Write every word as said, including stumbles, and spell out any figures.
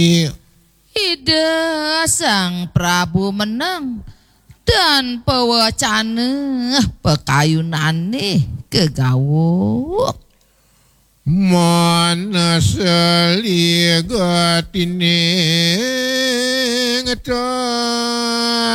Ida Sang Prabu menang dan pewacana pekayunane kegawuk. Mana seligatine ngeta